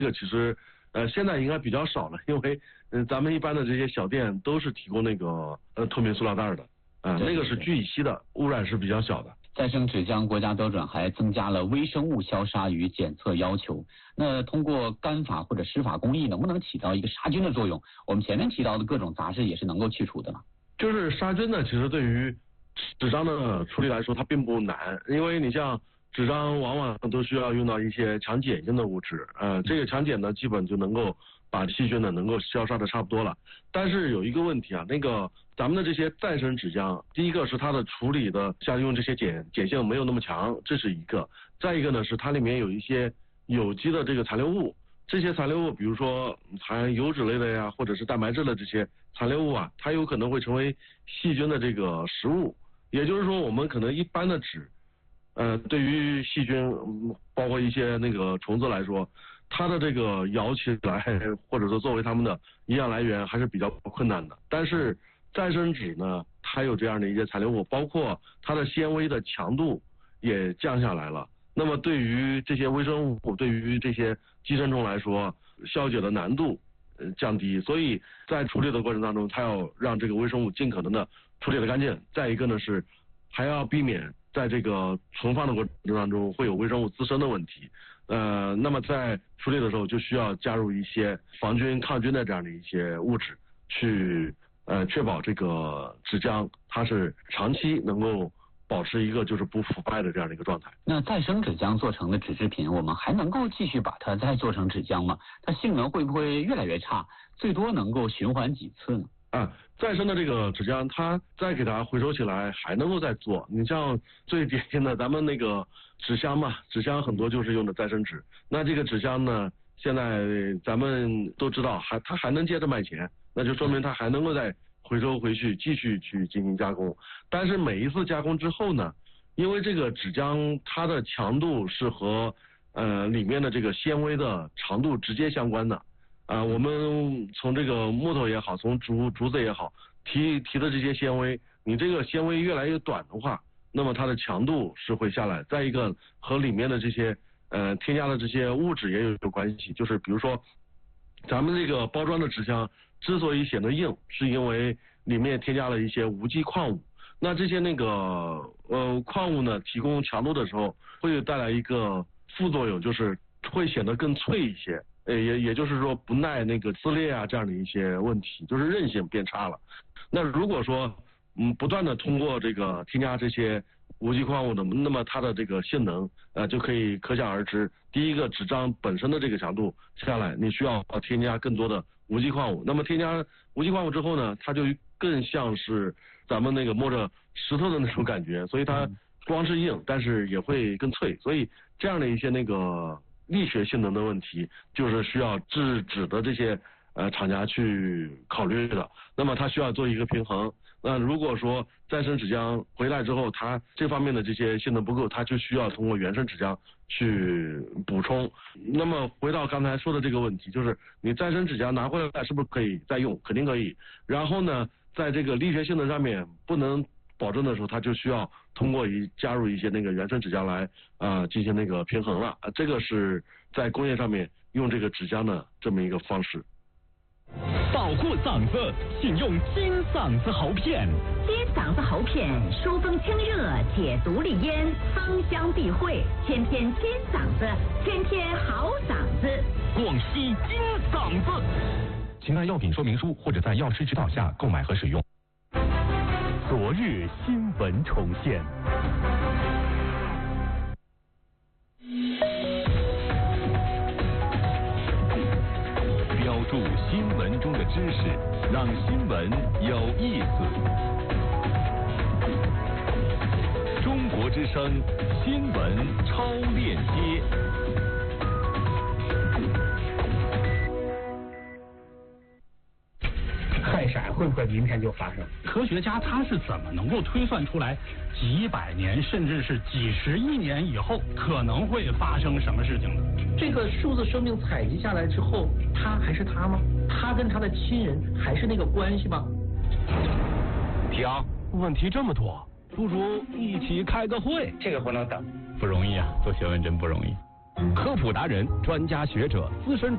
个其实现在应该比较少了，因为咱们一般的这些小店都是提供那个透明塑料袋的那个是聚乙烯的，污染是比较小的。 再生纸浆国家标准还增加了微生物消杀与检测要求。那通过干法或者湿法工艺，能不能起到一个杀菌的作用？我们前面提到的各种杂质也是能够去除的吗？ 就是杀菌呢，其实对于纸张的处理来说，它并不难，因为你像纸张往往都需要用到一些强碱性的物质，这个强碱呢，基本就能够把细菌呢能够消杀的差不多了。但是有一个问题啊，那个咱们的这些再生纸浆，第一个是它的处理的，像用这些碱性没有那么强，这是一个。再一个呢是它里面有一些有机的这个残留物，这些残留物比如说含油脂类的呀，或者是蛋白质的这些残留物啊，它有可能会成为细菌的这个食物。也就是说，我们可能一般的纸，对于细菌，包括一些那个虫子来说，它的这个咬起来，或者说作为它们的营养来源还是比较困难的。但是再生纸呢，它有这样的一些残留物，包括它的纤维的强度也降下来了。那么对于这些微生物，对于这些寄生虫来说，消解的难度降低，所以在处理的过程当中，它要让这个微生物尽可能的处理的干净。再一个呢是还要避免在这个存放的过程当中会有微生物滋生的问题。那么在处理的时候就需要加入一些防菌抗菌的这样的一些物质，去确保这个纸浆它是长期能够保持一个就是不腐败的这样的一个状态。 那再生纸浆做成的纸制品，我们还能够继续把它再做成纸浆吗？它性能会不会越来越差？最多能够循环几次呢？ 再生的这个纸浆，它再给它回收起来还能够再做。你像最典型的咱们那个纸箱嘛，纸箱很多就是用的再生纸。那这个纸箱呢，现在咱们都知道它还能接着卖钱，那就说明它还能够再回收回去继续去进行加工。但是每一次加工之后呢，因为这个纸浆它的强度是和里面的这个纤维的长度直接相关的。我们从这个木头也好，从竹子也好，提的这些纤维，你这个纤维越来越短的话，那么它的强度是会下来。再一个和里面的这些添加的这些物质也有关系，就是比如说咱们这个包装的纸箱之所以显得硬，是因为里面添加了一些无机矿物。那这些那个矿物呢，提供强度的时候会带来一个副作用，就是会显得更脆一些。也就是说不耐那个撕裂啊这样的一些问题，就是韧性变差了。那如果说不断的通过这个添加这些无机矿物的，那么它的这个性能就可以可想而知。第一个，纸张本身的这个强度下来，你需要添加更多的无机矿物。那么添加无机矿物之后呢，它就更像是咱们那个摸着石头的那种感觉，所以它光是硬，但是也会更脆。所以这样的一些那个力学性能的问题，就是需要制纸的这些厂家去考虑的。那么它需要做一个平衡。那如果说再生纸浆回来之后，它这方面的这些性能不够，它就需要通过原生纸浆去补充。那么回到刚才说的这个问题，就是你再生纸浆拿回来是不是可以再用？肯定可以。然后呢，在这个力学性能上面不能保证的时候，它就需要通过加入一些那个原生纸浆来进行那个平衡了。这个是在工业上面用这个纸浆的这么一个方式。 保护嗓子，请用金嗓子喉片。 金嗓子喉片疏风清热，解毒利咽，芳香避秽，天天金嗓子，天天好嗓子。 广西金嗓子。请看药品说明书或者在药师指导下购买和使用。昨日新闻重现。标注新闻中的知识，让新闻有意思。中国之声新闻超链接。 氦闪会不会明天就发生？ 科学家他是怎么能够推算出来几百年甚至是几十亿年以后可能会发生什么事情的？ 这个数字生命采集下来之后，他还是他吗？他跟他的亲人还是那个关系吗？ 停，问题这么多，不如一起开个会。 这个不能等， 不容易啊，做学问真不容易。 科普达人、专家学者、资深